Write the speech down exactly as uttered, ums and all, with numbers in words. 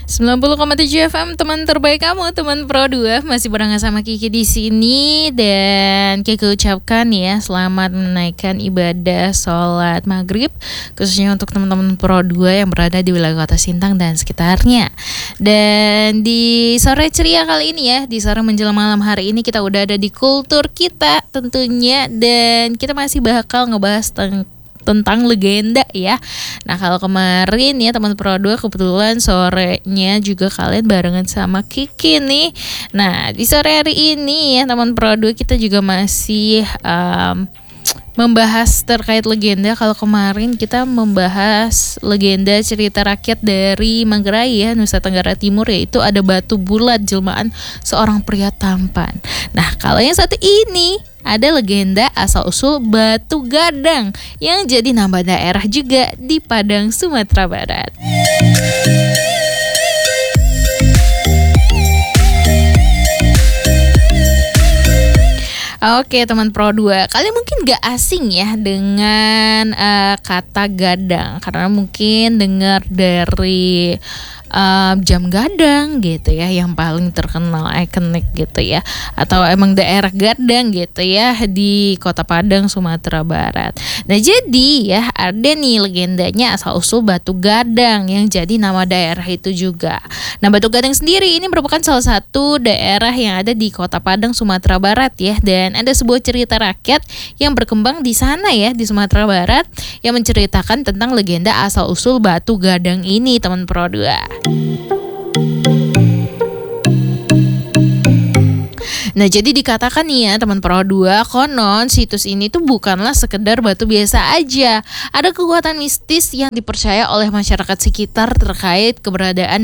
sembilan puluh koma tujuh F M, teman terbaik kamu, teman Pro dua, masih barengan sama Kiki di sini. Dan Kiki ucapkan ya, selamat menaikkan ibadah sholat maghrib, khususnya untuk teman-teman Pro dua yang berada di wilayah Kota Sintang dan sekitarnya. Dan di sore ceria kali ini ya, di sore menjelang malam hari ini kita udah ada di kultur kita tentunya. Dan kita masih bakal ngebahas tentang tentang legenda ya. Nah, kalau kemarin ya teman Pro dua kebetulan sorenya juga kalian barengan sama Kiki nih. Nah, di sore hari ini ya teman Pro dua kita juga masih um, membahas terkait legenda. Kalau kemarin kita membahas legenda cerita rakyat dari Manggarai ya, Nusa Tenggara Timur, yaitu ada batu bulat jelmaan seorang pria tampan. Nah, kalau yang satu ini ada legenda asal-usul Batu Gadang yang jadi nama daerah juga di Padang, Sumatera Barat. Oke teman Pro dua, kalian mungkin gak asing ya dengan uh, kata gadang, karena mungkin dengar dari Uh, jam gadang gitu ya, yang paling terkenal ikonik gitu ya, atau emang daerah Gadang gitu ya di Kota Padang, Sumatera Barat. Nah, jadi ya ada nih legendanya asal usul Batu Gadang yang jadi nama daerah itu juga. Nah, Batu Gadang sendiri ini merupakan salah satu daerah yang ada di Kota Padang, Sumatera Barat ya, dan ada sebuah cerita rakyat yang berkembang di sana ya, di Sumatera Barat, yang menceritakan tentang legenda asal usul Batu Gadang ini teman Pro dua. Nah, jadi dikatakan nih ya teman Pro dua, konon situs ini tuh bukanlah sekedar batu biasa aja. Ada kekuatan mistis yang dipercaya oleh masyarakat sekitar terkait keberadaan